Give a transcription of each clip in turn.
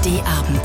ARD-Abend.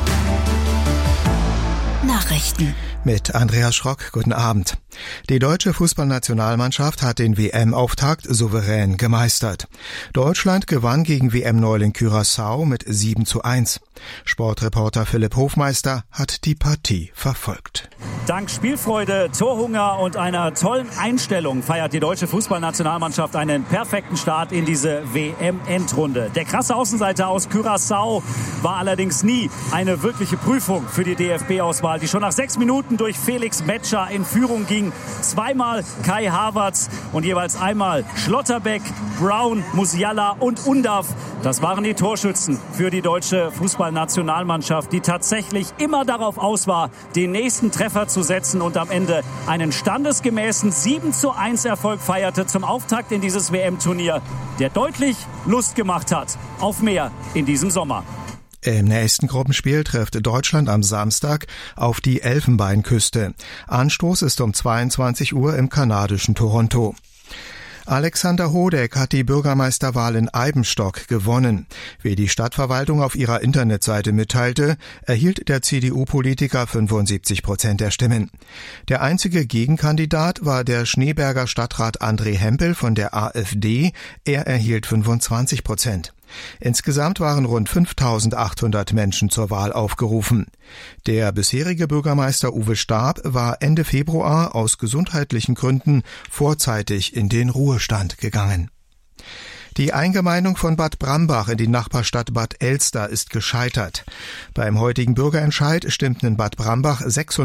Nachrichten. Mit Andreas Schrock, guten Abend. Die deutsche Fußballnationalmannschaft hat den WM-Auftakt souverän gemeistert. Deutschland gewann gegen WM-Neuling Curaçao mit 7:1. Sportreporter Philipp Hofmeister hat die Partie verfolgt. Dank Spielfreude, Torhunger und einer tollen Einstellung feiert die deutsche Fußballnationalmannschaft einen perfekten Start in diese WM-Endrunde. Der krasse Außenseiter aus Curaçao war allerdings nie eine wirkliche Prüfung für die DFB-Auswahl, die schon nach 6 Minuten durch Felix Metscher in Führung ging. Zweimal Kai Havertz und jeweils einmal Schlotterbeck, Brown, Musiala und Undav. Das waren die Torschützen für die deutsche Fußballnationalmannschaft, die tatsächlich immer darauf aus war, den nächsten Treffer zu setzen und am Ende einen standesgemäßen 7:1 Erfolg feierte zum Auftakt in dieses WM-Turnier, der deutlich Lust gemacht hat auf mehr in diesem Sommer. Im nächsten Gruppenspiel trifft Deutschland am Samstag auf die Elfenbeinküste. Anstoß ist um 22 Uhr im kanadischen Toronto. Alexander Hodeck hat die Bürgermeisterwahl in Eibenstock gewonnen. Wie die Stadtverwaltung auf ihrer Internetseite mitteilte, erhielt der CDU-Politiker 75% der Stimmen. Der einzige Gegenkandidat war der Schneeberger Stadtrat André Hempel von der AfD. Er erhielt 25%. Insgesamt waren rund 5.800 Menschen zur Wahl aufgerufen. Der bisherige Bürgermeister Uwe Staab war Ende Februar aus gesundheitlichen Gründen vorzeitig in den Ruhestand gegangen. Die Eingemeindung von Bad Brambach in die Nachbarstadt Bad Elster ist gescheitert. Beim heutigen Bürgerentscheid stimmten in Bad Brambach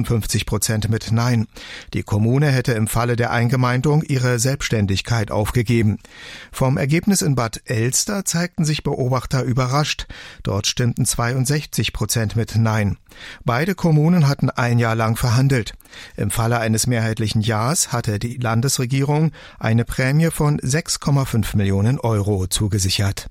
56% mit Nein. Die Kommune hätte im Falle der Eingemeindung ihre Selbstständigkeit aufgegeben. Vom Ergebnis in Bad Elster zeigten sich Beobachter überrascht. Dort stimmten 62% mit Nein. Beide Kommunen hatten ein Jahr lang verhandelt. Im Falle eines mehrheitlichen Ja's hatte die Landesregierung eine Prämie von 6,5 Millionen Euro zugesichert.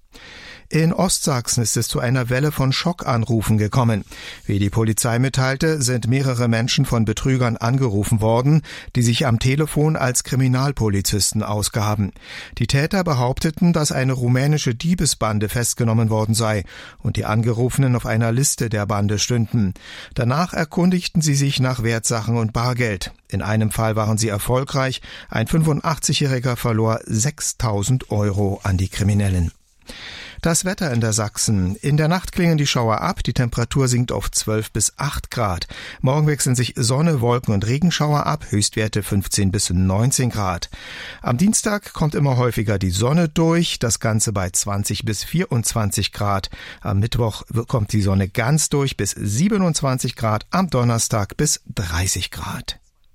In Ostsachsen ist es zu einer Welle von Schockanrufen gekommen. Wie die Polizei mitteilte, sind mehrere Menschen von Betrügern angerufen worden, die sich am Telefon als Kriminalpolizisten ausgaben. Die Täter behaupteten, dass eine rumänische Diebesbande festgenommen worden sei und die Angerufenen auf einer Liste der Bande stünden. Danach erkundigten sie sich nach Wertsachen und Bargeld. In einem Fall waren sie erfolgreich. Ein 85-Jähriger verlor 6.000 Euro an die Kriminellen. Das Wetter in der Sachsen. In der Nacht klingen die Schauer ab, die Temperatur sinkt auf 12 bis 8 Grad. Morgen wechseln sich Sonne, Wolken und Regenschauer ab, Höchstwerte 15 bis 19 Grad. Am Dienstag kommt immer häufiger die Sonne durch, das Ganze bei 20 bis 24 Grad. Am Mittwoch kommt die Sonne ganz durch bis 27 Grad, am Donnerstag bis 30 Grad.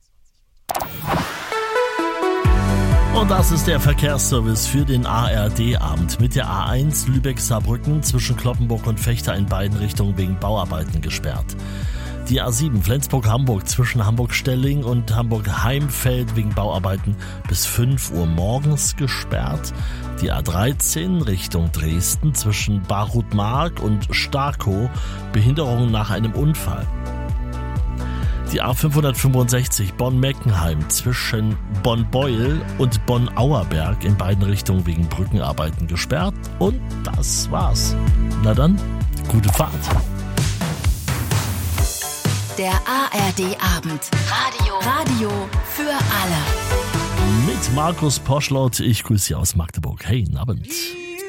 Und das ist der Verkehrsservice für den ARD-Abend. Mit der A1 Lübeck-Saarbrücken zwischen Cloppenburg und Vechta in beiden Richtungen wegen Bauarbeiten gesperrt. Die A7 Flensburg-Hamburg zwischen Hamburg-Stelling und Hamburg-Heimfeld wegen Bauarbeiten bis 5 Uhr morgens gesperrt. Die A13 Richtung Dresden zwischen Barutmark und Starkow, Behinderung nach einem Unfall. Die A565 Bonn-Meckenheim zwischen Bonn-Beuel und Bonn-Auerberg in beiden Richtungen wegen Brückenarbeiten gesperrt. Und das war's. Na dann, gute Fahrt. Der ARD-Abend. Radio für alle. Mit Markus Poschlot. Ich grüße Sie aus Magdeburg. Hey, guten Abend.